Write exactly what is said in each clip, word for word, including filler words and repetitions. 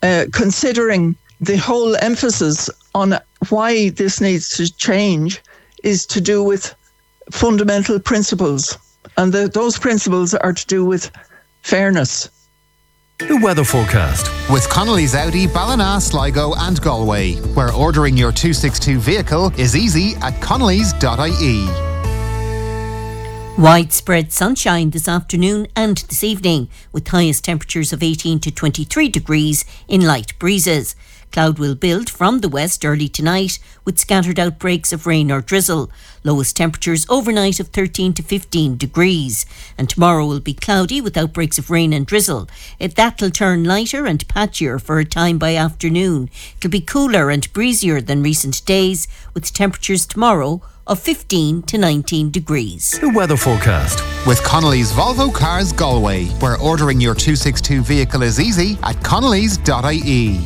uh, considering the whole emphasis on why this needs to change is to do with fundamental principles. And the, those principles are to do with fairness. The weather forecast with Connolly's Audi, Ballina, Sligo and Galway, where ordering your two sixty-two vehicle is easy at connellys dot I E. Widespread sunshine this afternoon and this evening, with highest temperatures of eighteen to twenty-three degrees in light breezes. Cloud will build from the west early tonight with scattered outbreaks of rain or drizzle. Lowest temperatures overnight of thirteen to fifteen degrees. And tomorrow will be cloudy with outbreaks of rain and drizzle. It, that'll turn lighter and patchier for a time by afternoon. It'll be cooler and breezier than recent days, with temperatures tomorrow of fifteen to nineteen degrees. The weather forecast with Connolly's Volvo Cars Galway, where ordering your two sixty-two vehicle is easy at connellys dot I E.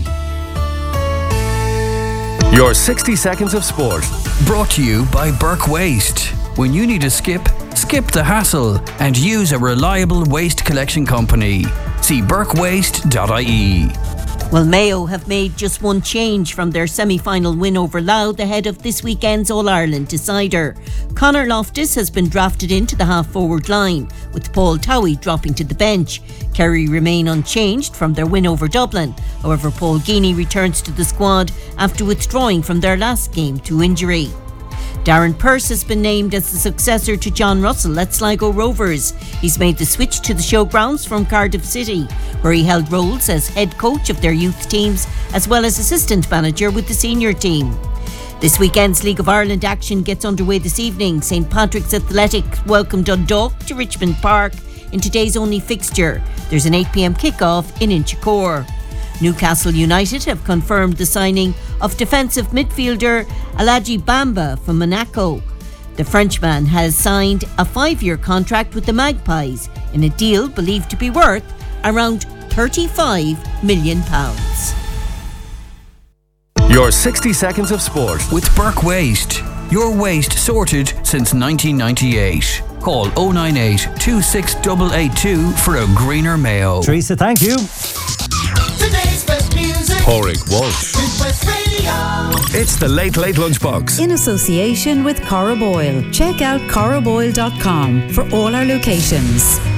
Your sixty seconds of sport. Brought to you by Burke Waste. When you need a skip, skip the hassle and use a reliable waste collection company. See burke waste dot I E. Well, Mayo have made just one change from their semi-final win over Louth ahead of this weekend's All-Ireland decider. Conor Loftus has been drafted into the half-forward line, with Paul Towie dropping to the bench. Kerry remain unchanged from their win over Dublin. However, Paul Geaney returns to the squad after withdrawing from their last game to injury. Darren Pearse has been named as the successor to John Russell at Sligo Rovers. He's made the switch to the showgrounds from Cardiff City, where he held roles as head coach of their youth teams as well as assistant manager with the senior team. This weekend's League of Ireland action gets underway this evening. St Patrick's Athletic welcome Dundalk to Richmond Park in today's only fixture. There's an eight p.m. kick-off in Inchicore. Newcastle United have confirmed the signing of defensive midfielder Aladji Bamba from Monaco. The Frenchman has signed a five-year contract with the Magpies in a deal believed to be worth around thirty-five million pounds. Your sixty seconds of sport with Burke Waste. Your waste sorted since nineteen ninety-eight. Call oh nine eight, two six eight eight two for a greener Mayo. Teresa, thank you. Today's best music. Pádraig Walsh. West Radio. It's the Late Late Lunchbox. In association with Cora Boyle. Check out cora boyle dot com for all our locations.